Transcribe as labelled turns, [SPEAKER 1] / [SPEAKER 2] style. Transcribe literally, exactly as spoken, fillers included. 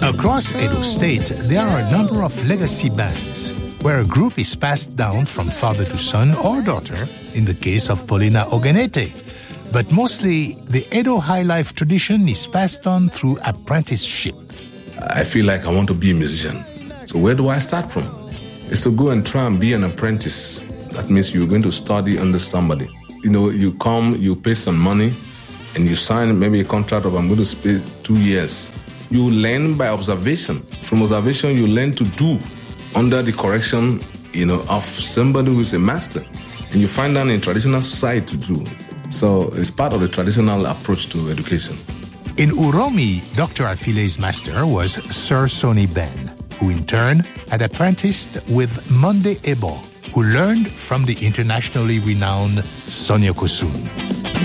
[SPEAKER 1] Across Edo State, there are a number of legacy bands, where a group is passed down from father to son or daughter, in the case of Paulina Ogenete. But mostly, the Edo high life tradition is passed on through apprenticeship.
[SPEAKER 2] I feel like I want to be a musician. So where do I start from? It's to go and try and be an apprentice. That means you're going to study under somebody. You know, you come, you pay some money, and you sign maybe a contract of I'm going to spend two years. You learn by observation. From observation, you learn to do under the correction, you know, of somebody who is a master. And you find out a traditional side to do. So it's part of the traditional approach to education.
[SPEAKER 1] In Uromi, Doctor Afile's master was Sir Sonny Ben, who in turn had apprenticed with Monde Ebo, who learned from the internationally renowned Sonia Kosun.